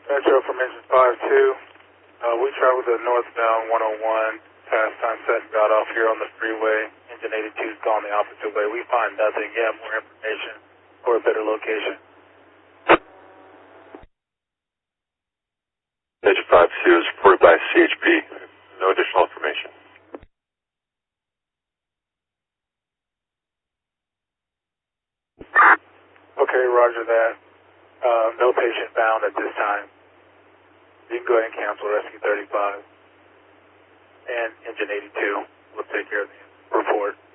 Metro from engine 52. We traveled to northbound 101 past Sunset and got off here on the freeway. Engine 82 is going the opposite way. We find nothing. You have more information or a better location. Engine 52 is reported by CHP. No additional information. Okay, roger that. No patient found at this time. You can go ahead and cancel Rescue 35. And Engine 82 will take care of the report.